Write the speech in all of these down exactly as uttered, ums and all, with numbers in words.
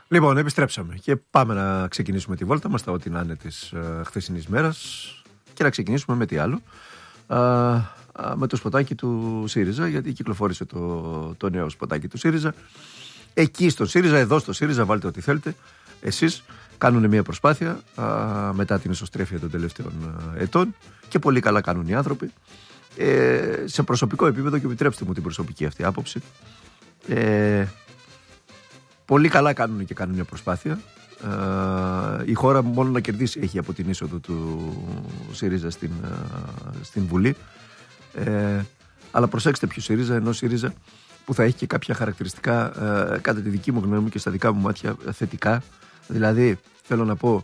Λοιπόν, επιστρέψαμε και πάμε να ξεκινήσουμε τη βόλτα μας, τα ό,τι να είναι της uh, χθεσινής μέρας, και να ξεκινήσουμε με τι άλλο, uh, uh, με το σποτάκι του ΣΥΡΙΖΑ, γιατί κυκλοφόρησε το, το νέο σποτάκι του ΣΥΡΙΖΑ. Εκεί στο ΣΥΡΙΖΑ, εδώ στο ΣΥΡΙΖΑ, βάλτε ό,τι θέλετε εσείς, κάνουν μια προσπάθεια uh, μετά την ισοστρέφεια των τελευταίων uh, ετών, και πολύ καλά κάνουν οι άνθρωποι, ε, σε προσωπικό επίπεδο, και επιτρέψτε μου την προσωπική αυτή άποψη. Ε, Πολύ καλά κάνουν και κάνουν μια προσπάθεια. Ε, η χώρα μόνο να κερδίσει έχει από την είσοδο του ΣΥΡΙΖΑ στην, στην Βουλή. Ε, αλλά προσέξτε ποιο ΣΥΡΙΖΑ, ενώ ΣΥΡΙΖΑ που θα έχει και κάποια χαρακτηριστικά, ε, κατά τη δική μου γνώμη και στα δικά μου μάτια, θετικά. Δηλαδή, θέλω να πω,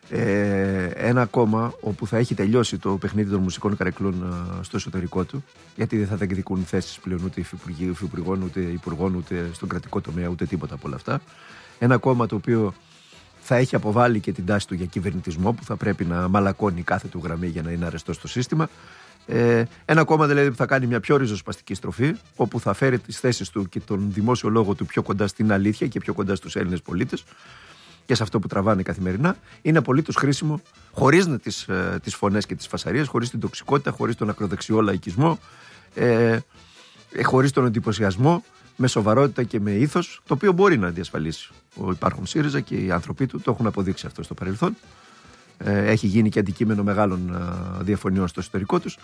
ε, ένα κόμμα όπου θα έχει τελειώσει το παιχνίδι των μουσικών καρεκλών ε, στο εσωτερικό του, γιατί δεν θα διεκδικούν θέσεις πλέον ούτε υφυπουργών, ούτε υπουργών, ούτε στον κρατικό τομέα, ούτε τίποτα από όλα αυτά. Ένα κόμμα το οποίο θα έχει αποβάλει και την τάση του για κυβερνητισμό, που θα πρέπει να μαλακώνει κάθε του γραμμή για να είναι αρεστό στο σύστημα. Ε, ένα κόμμα δηλαδή που θα κάνει μια πιο ριζοσπαστική στροφή, όπου θα φέρει τις θέσεις του και τον δημόσιο λόγο του πιο κοντά στην αλήθεια και πιο κοντά στους Έλληνες πολίτες και σε αυτό που τραβάνε καθημερινά. Είναι απολύτως χρήσιμο, χωρίς τις, ε, τις φωνές και τις φασαρίες, χωρίς την τοξικότητα, χωρίς τον ακροδεξιό λαϊκισμό, ε, ε, χωρίς τον εντυπωσιασμό, με σοβαρότητα και με ήθος, το οποίο μπορεί να διασφαλίσει ο υπάρχον ΣΥΡΙΖΑ, και οι άνθρωποι του το έχουν αποδείξει αυτό στο παρελθόν. Ε, έχει γίνει και αντικείμενο μεγάλων ε, διαφωνιών στο εσωτερικό τους.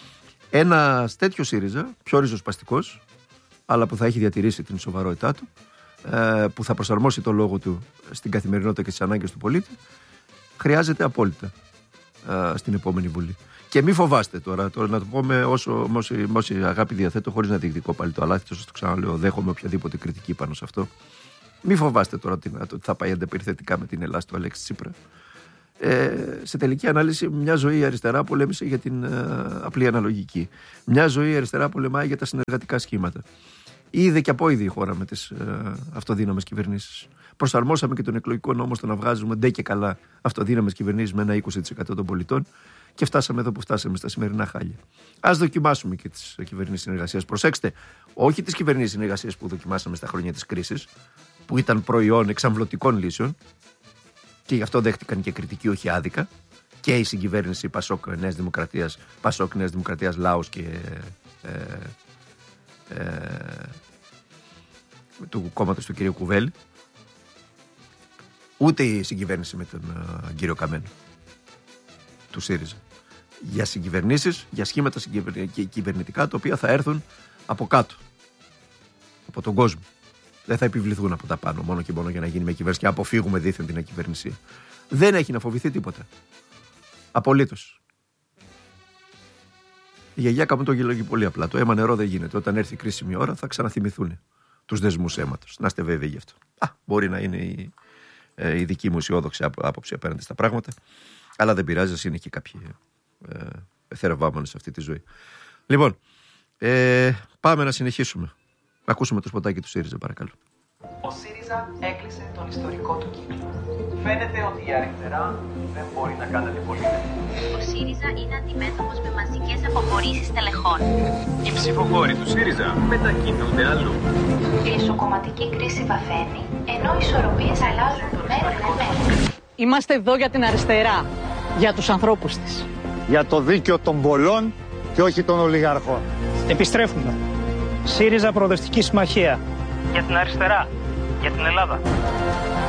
Ένα τέτοιο ΣΥΡΙΖΑ, πιο ριζοσπαστικός, αλλά που θα έχει διατηρήσει την σοβαρότητά του, που θα προσαρμόσει το λόγο του στην καθημερινότητα και στις ανάγκες του πολίτη, χρειάζεται απόλυτα α, στην επόμενη Βουλή. Και μη φοβάστε τώρα, τώρα να το πω με όσο, όση, όση αγάπη διαθέτω, χωρίς να διεκδικώ πάλι το αλάθη, σας το ξαναλέω, δέχομαι οποιαδήποτε κριτική πάνω σε αυτό. Μη φοβάστε τώρα ότι θα πάει ανταπεριθετικά με την Ελλάδα του Αλέξη Τσίπρα. Ε, σε τελική ανάλυση, μια ζωή η αριστερά πολέμησε για την α, απλή αναλογική. Μια ζωή η αριστερά πολεμάει για τα συνεργατικά σχήματα. Είδε και απόειδη η χώρα με τις ε, αυτοδύναμες κυβερνήσεις. Προσαρμόσαμε και τον εκλογικό νόμο στο να βγάζουμε ντε και καλά αυτοδύναμες κυβερνήσεις με ένα είκοσι τοις εκατό των πολιτών, και φτάσαμε εδώ που φτάσαμε, στα σημερινά χάλια. Ας δοκιμάσουμε και τις κυβερνήσεις συνεργασίας. Προσέξτε, όχι τις κυβερνήσεις συνεργασίας που δοκιμάσαμε στα χρόνια της κρίσης, που ήταν προϊόν εξαμβλωτικών λύσεων, και γι' αυτό δέχτηκαν και κριτική όχι άδικα, και η συγκυβέρνηση Πασόκ Νέας Δημοκρατίας, Πασόκ Νέας Δημοκρατίας Λάος και. Ε, Ε, του κόμματος του κ. Κουβέλη, ούτε η συγκυβέρνηση με τον uh, κύριο Καμένο του ΣΥΡΙΖΑ, για συγκυβερνήσεις, για σχήματα κυβερνητικά, τα οποία θα έρθουν από κάτω, από τον κόσμο. Δεν θα επιβληθούν από τα πάνω μόνο και μόνο για να γίνει μια κυβέρνηση και αποφύγουμε δίθεν την ακυβερνησία. Δεν έχει να φοβηθεί τίποτα, απολύτως. Η γιαγιάκα μου το γελόγει πολύ απλά. Το αίμα νερό δεν γίνεται. Όταν έρθει η κρίσιμη ώρα θα ξαναθυμηθούν τους δεσμούς αίματος. Να είστε βέβαιοι γι' αυτό. Α, μπορεί να είναι η, ε, η δική μου αισιόδοξη άποψη απέναντι στα πράγματα, αλλά δεν πειράζει, ας είναι και κάποιοι ε, θεραβάμενοι σε αυτή τη ζωή. Λοιπόν, ε, πάμε να συνεχίσουμε. Να ακούσουμε το σποτάκι του ΣΥΡΙΖΑ, παρακαλώ. Ο ΣΥΡΙΖΑ έκλεισε τον ιστορικό του κύκλο. Φαίνεται ότι η αριστερά δεν μπορεί να κάνει αντιπολίτευση. Ο ΣΥΡΙΖΑ είναι αντιμέτωπος με μαζικές αποχωρήσεις τελεχών. Οι ψηφοφόροι του ΣΥΡΙΖΑ μετακινούνται αλλού. Η εσωκομματική κρίση βαθαίνει, ενώ οι ισορροπίες αλλάζουν μέρα με μέρα. Είμαστε εδώ για την αριστερά, για τους ανθρώπους της. Για το δίκαιο των πολλών και όχι των ολιγαρχών. Επιστρέφουμε. ΣΥΡΙΖΑ Προοδευτική Συμμαχία. Για την αριστερά, για την Ελλάδα.